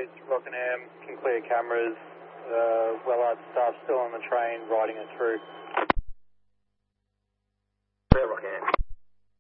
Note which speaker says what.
Speaker 1: base, Rockingham, can clear cameras. Wellard staff still on the train, riding it through.